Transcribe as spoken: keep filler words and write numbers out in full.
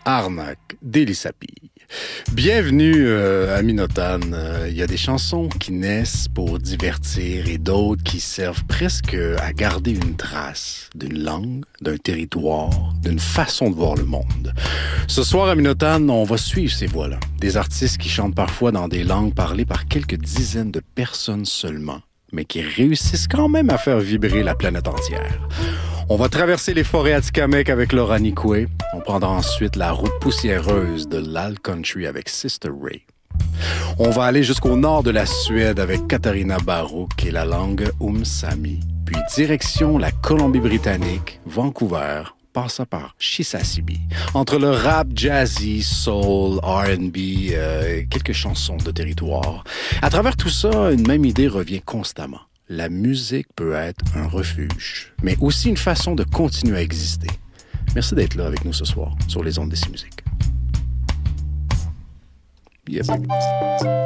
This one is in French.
Arnaque d'Elisapi. Bienvenue euh, à Minotane. Il y a des chansons qui naissent pour divertir et d'autres qui servent presque à garder une trace d'une langue, d'un territoire, d'une façon de voir le monde. Ce soir à Minotane, on va suivre ces voix-là. Des artistes qui chantent parfois dans des langues parlées par quelques dizaines de personnes seulement, mais qui réussissent quand même à faire vibrer la planète entière. On va traverser les forêts Atikamekw avec Laura Nikwe. On prendra ensuite la route poussiéreuse de l'Alt Country avec Sister Ray. On va aller jusqu'au nord de la Suède avec Katarina Barouk et la langue Umsami. Puis direction la Colombie-Britannique, Vancouver, passant par Chisasibi. Entre le rap, jazzy, soul, R and B, euh, quelques chansons de territoire. À travers tout ça, une même idée revient constamment. La musique peut être un refuge, mais aussi une façon de continuer à exister. Merci d'être là avec nous ce soir sur les ondes d'Ici Musique. Yep.